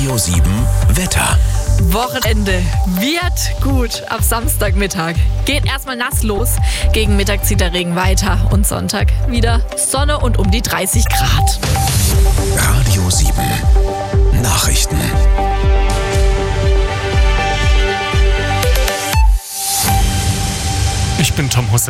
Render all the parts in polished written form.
Radio 7 Wetter. Wochenende wird gut. Ab Samstagmittag geht erstmal nass los. Gegen Mittag zieht der Regen weiter und Sonntag wieder Sonne und um die 30 Grad. Radio 7 Nachrichten. Ich bin Tom Husse.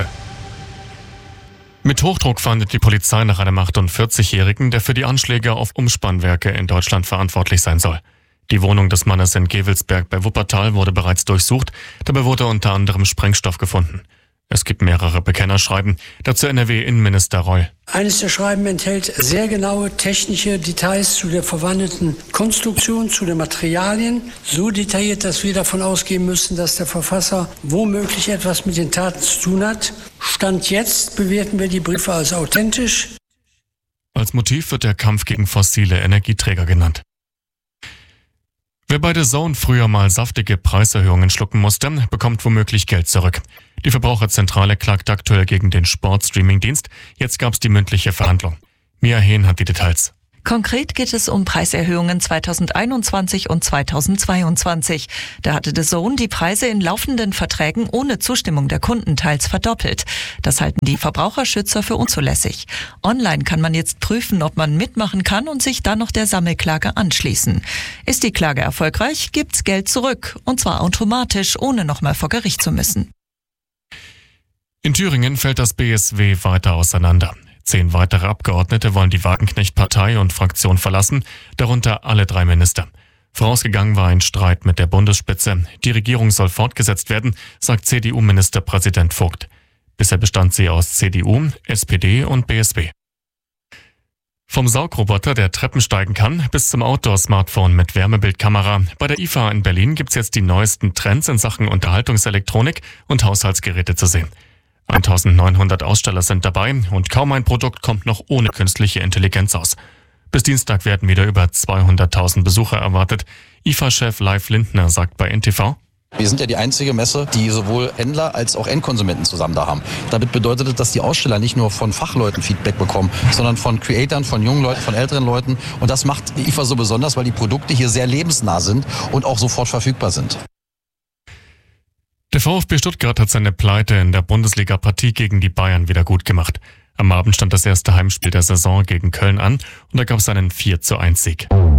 Mit Hochdruck fahndet die Polizei nach einem 48-Jährigen, der für die Anschläge auf Umspannwerke in Deutschland verantwortlich sein soll. Die Wohnung des Mannes in Gevelsberg bei Wuppertal wurde bereits durchsucht. Dabei wurde unter anderem Sprengstoff gefunden. Es gibt mehrere Bekennerschreiben, dazu NRW-Innenminister Reul. Eines der Schreiben enthält sehr genaue technische Details zu der verwandten Konstruktion, zu den Materialien. So detailliert, dass wir davon ausgehen müssen, dass der Verfasser womöglich etwas mit den Taten zu tun hat. Stand jetzt bewerten wir die Briefe als authentisch. Als Motiv wird der Kampf gegen fossile Energieträger genannt. Wer bei The Zone früher mal saftige Preiserhöhungen schlucken musste, bekommt womöglich Geld zurück. Die Verbraucherzentrale klagt aktuell gegen den Sportstreaming-Dienst. Jetzt gab's die mündliche Verhandlung. Mia Hehn hat die Details. Konkret geht es um Preiserhöhungen 2021 und 2022. Da hatte The Zone die Preise in laufenden Verträgen ohne Zustimmung der Kunden teils verdoppelt. Das halten die Verbraucherschützer für unzulässig. Online kann man jetzt prüfen, ob man mitmachen kann und sich dann noch der Sammelklage anschließen. Ist die Klage erfolgreich, gibt's Geld zurück. Und zwar automatisch, ohne nochmal vor Gericht zu müssen. In Thüringen fällt das BSW weiter auseinander. 10 weitere Abgeordnete wollen die Wagenknecht-Partei und Fraktion verlassen, darunter alle 3 Minister. Vorausgegangen war ein Streit mit der Bundesspitze. Die Regierung soll fortgesetzt werden, sagt CDU-Ministerpräsident Vogt. Bisher bestand sie aus CDU, SPD und BSW. Vom Saugroboter, der Treppen steigen kann, bis zum Outdoor-Smartphone mit Wärmebildkamera. Bei der IFA in Berlin gibt's jetzt die neuesten Trends in Sachen Unterhaltungselektronik und Haushaltsgeräte zu sehen. 1900 Aussteller sind dabei und kaum ein Produkt kommt noch ohne künstliche Intelligenz aus. Bis Dienstag werden wieder über 200.000 Besucher erwartet. IFA-Chef Leif Lindner sagt bei NTV: Wir sind ja die einzige Messe, die sowohl Händler als auch Endkonsumenten zusammen da haben. Damit bedeutet es, dass die Aussteller nicht nur von Fachleuten Feedback bekommen, sondern von Creatoren, von jungen Leuten, von älteren Leuten. Und das macht die IFA so besonders, weil die Produkte hier sehr lebensnah sind und auch sofort verfügbar sind. Der VfB Stuttgart hat seine Pleite in der Bundesliga-Partie gegen die Bayern wieder gut gemacht. Am Abend stand das erste Heimspiel der Saison gegen Köln an und da gab es einen 4:1 Sieg.